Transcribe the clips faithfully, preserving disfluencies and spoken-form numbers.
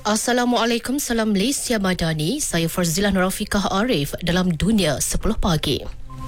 Assalamualaikum, salam Malaysia Madani. Saya Farzilah Nurafiqah Arif dalam Dunia sepuluh Pagi.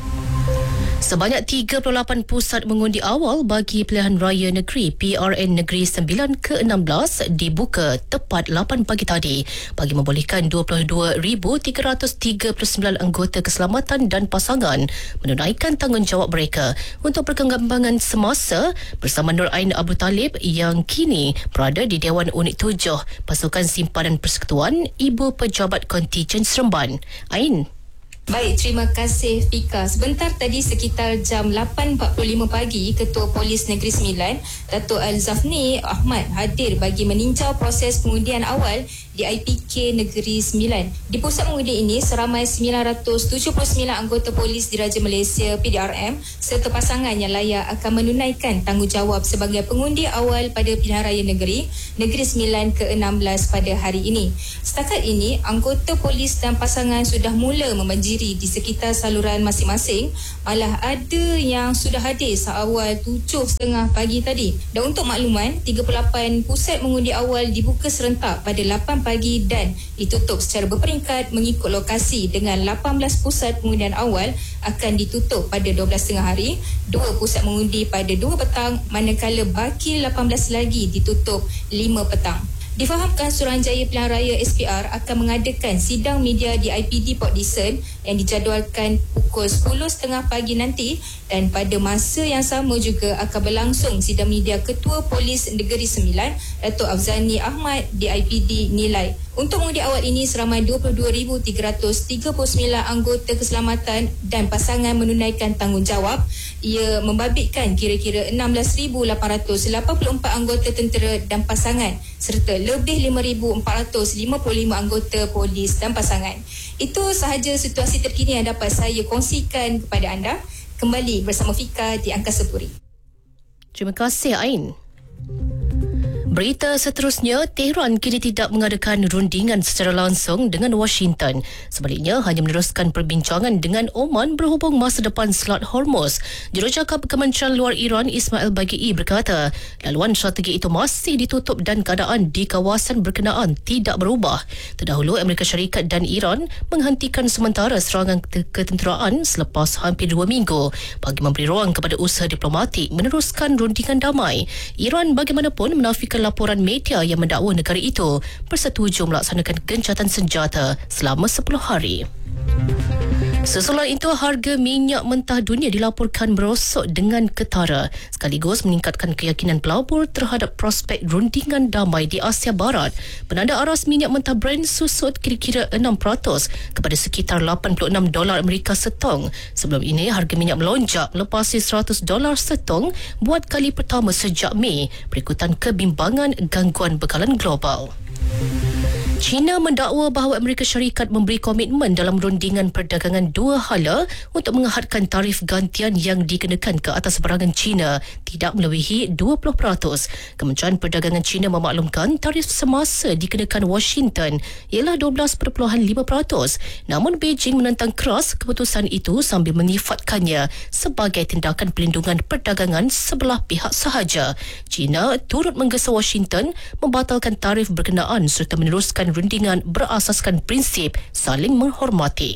Sebanyak tiga puluh lapan pusat mengundi awal bagi pilihan raya negeri P R N Negeri sembilan ke enam belas dibuka tepat lapan pagi tadi bagi membolehkan dua puluh dua ribu tiga ratus tiga puluh sembilan anggota keselamatan dan pasangan menunaikan tanggungjawab mereka untuk perkembangan semasa bersama Nur Ain Abu Talib yang kini berada di Dewan Unit tujuh Pasukan Simpanan Persekutuan Ibu Pejabat Kontijen Seremban. Ain. Baik, terima kasih Fika. Sebentar tadi sekitar jam lapan empat puluh lima pagi, Ketua Polis Negeri Sembilan, Datuk Al-Zafni Ahmad hadir bagi meninjau proses pengundian awal di I P K Negeri Sembilan. Di pusat mengundi ini, seramai sembilan ratus tujuh puluh sembilan anggota polis Diraja Malaysia P D R M serta pasangan yang layak akan menunaikan tanggungjawab sebagai pengundi awal pada pilihan raya negeri Negeri Sembilan ke enam belas pada hari ini. Setakat ini, anggota polis dan pasangan sudah mula membanjiri di sekitar saluran masing-masing, malah ada yang sudah hadir seawal tujuh tiga puluh pagi tadi. Dan untuk makluman, tiga puluh lapan pusat mengundi awal dibuka serentak pada lapan pagi dan ditutup secara berperingkat mengikut lokasi, dengan lapan belas pusat pengundian awal akan ditutup pada dua belas tiga puluh hari, dua pusat mengundi pada dua petang, manakala baki lapan belas lagi ditutup lima petang. Difahamkan Suruhanjaya Pilihan Raya S P R akan mengadakan sidang media di I P D Port Dickson yang dijadualkan pukul sepuluh tiga puluh pagi nanti, dan pada masa yang sama juga akan berlangsung sidang media Ketua Polis Negeri Sembilan Datuk Afzani Ahmad di I P D Nilai. Untuk mengundi awal ini, seramai dua puluh dua ribu tiga ratus tiga puluh sembilan anggota keselamatan dan pasangan menunaikan tanggungjawab. Ia membabitkan kira-kira enam belas ribu lapan ratus lapan puluh empat anggota tentera dan pasangan serta lebih lima ribu empat ratus lima puluh lima anggota polis dan pasangan. Itu sahaja situasi terkini yang dapat saya kongsikan kepada anda. Kembali bersama Fika di Angkasa Puri. Terima kasih, Ain. Berita seterusnya, Tehran kini tidak mengadakan rundingan secara langsung dengan Washington. Sebaliknya, hanya meneruskan perbincangan dengan Oman berhubung masa depan Selat Hormuz. Jurucakap Kementerian Luar Iran Ismail Baghei berkata, laluan strategi itu masih ditutup dan keadaan di kawasan berkenaan tidak berubah. Terdahulu, Amerika Syarikat dan Iran menghentikan sementara serangan ketenteraan selepas hampir dua minggu bagi memberi ruang kepada usaha diplomatik meneruskan rundingan damai. Iran bagaimanapun menafikan laporan media yang mendakwa negara itu bersetuju melaksanakan gencatan senjata selama sepuluh hari. Sesudah itu, harga minyak mentah dunia dilaporkan merosot dengan ketara, sekaligus meningkatkan keyakinan pelabur terhadap prospek rundingan damai di Asia Barat. Penanda aras minyak mentah Brent susut kira-kira enam peratus kepada sekitar lapan puluh enam dolar Amerika setong. Sebelum ini, harga minyak melonjak melepasi seratus dolar setong buat kali pertama sejak Mei berikutan kebimbangan gangguan bekalan global. China mendakwa bahawa Amerika Syarikat memberi komitmen dalam rundingan perdagangan dua hala untuk menghadkan tarif gantian yang dikenakan ke atas barangan China tidak melebihi dua puluh peratus. Kementerian Perdagangan China memaklumkan tarif semasa dikenakan Washington ialah dua belas perpuluhan lima peratus. Namun Beijing menentang keras keputusan itu sambil menyifatkannya sebagai tindakan pelindungan perdagangan sebelah pihak sahaja. China turut menggesa Washington membatalkan tarif berkenaan serta meneruskan rundingan berasaskan prinsip saling menghormati.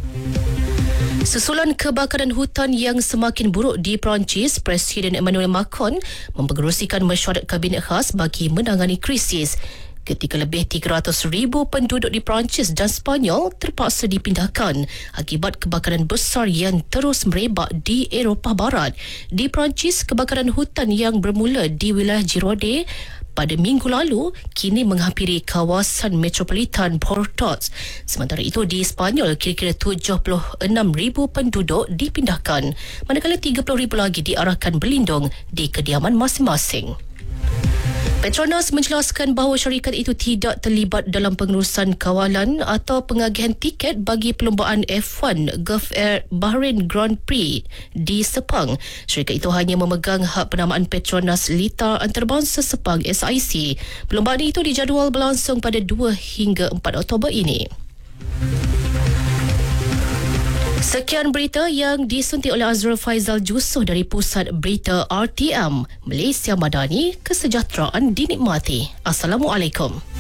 Susulan kebakaran hutan yang semakin buruk di Perancis, Presiden Emmanuel Macron mempengerusikan mesyuarat kabinet khas bagi menangani krisis. Ketika lebih tiga ratus ribu penduduk di Perancis dan Sepanyol terpaksa dipindahkan akibat kebakaran besar yang terus merebak di Eropah Barat. Di Perancis, kebakaran hutan yang bermula di wilayah Gironde pada minggu lalu kini menghampiri kawasan metropolitan Portot. Sementara itu, di Sepanyol kira-kira tujuh puluh enam ribu penduduk dipindahkan, manakala tiga puluh ribu lagi diarahkan berlindung di kediaman masing-masing. Petronas menjelaskan bahawa syarikat itu tidak terlibat dalam pengurusan kawalan atau pengagihan tiket bagi perlumbaan F one Gulf Air Bahrain Grand Prix di Sepang. Syarikat itu hanya memegang hak penamaan Petronas Litar Antarabangsa Sepang S I C. Perlumbaan itu dijadual berlangsung pada dua hingga empat Oktober ini. Sekian berita yang disuntik oleh Azrul Faizal Jusoh dari Pusat Berita R T M. Malaysia Madani, kesejahteraan dinikmati. Assalamualaikum.